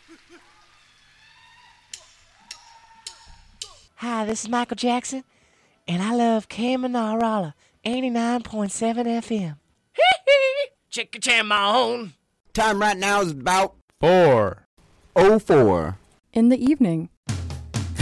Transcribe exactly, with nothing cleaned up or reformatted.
Hi, this is Michael Jackson, and I love Kamanarala, eighty-nine point seven F M. Check your jam on. Time right now is about Four. oh four. In the evening.